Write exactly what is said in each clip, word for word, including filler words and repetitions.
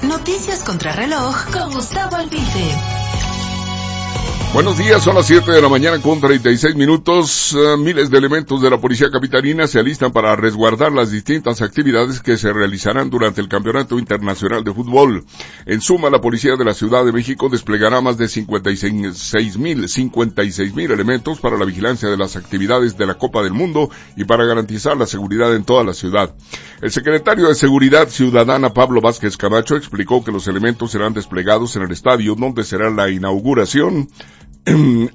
Noticias Contrarreloj con Gustavo Albite. Buenos días, son las siete de la mañana con treinta y seis minutos. Uh, miles de elementos de la Policía Capitalina se alistan para resguardar las distintas actividades que se realizarán durante el Campeonato Internacional de Fútbol. En suma, la Policía de la Ciudad de México desplegará más de cincuenta y seis mil elementos para la vigilancia de las actividades de la Copa del Mundo y para garantizar la seguridad en toda la ciudad. El secretario de Seguridad Ciudadana, Pablo Vázquez Camacho, explicó que los elementos serán desplegados en el estadio donde será la inauguración En,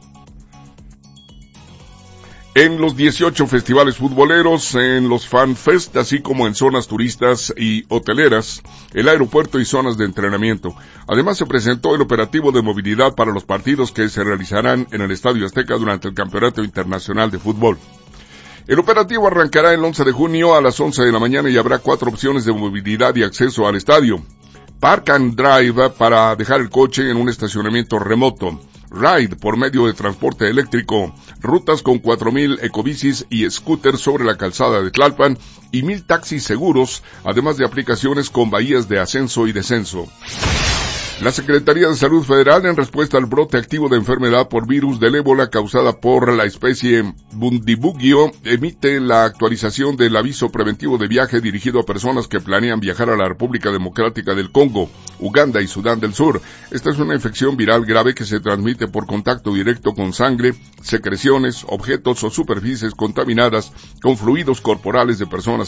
en los dieciocho festivales futboleros, en los Fan Fest, así como en zonas turistas y hoteleras, el aeropuerto y zonas de entrenamiento. Además, se presentó el operativo de movilidad para los partidos que se realizarán en el Estadio Azteca durante el Campeonato Internacional de Fútbol. El operativo arrancará el once de junio a las once de la mañana y habrá cuatro opciones de movilidad y acceso al estadio. Park and Drive para dejar el coche en un estacionamiento remoto. Ride por medio de transporte eléctrico, rutas con cuatro mil ecobicis y scooters sobre la calzada de Tlalpan y mil taxis seguros, además de aplicaciones con bahías de ascenso y descenso. La Secretaría de Salud Federal, en respuesta al brote activo de enfermedad por virus del ébola causada por la especie Bundibugyo, emite la actualización del aviso preventivo de viaje dirigido a personas que planean viajar a la República Democrática del Congo, Uganda y Sudán del Sur. Esta es una infección viral grave que se transmite por contacto directo con sangre, secreciones, objetos o superficies contaminadas con fluidos corporales de personas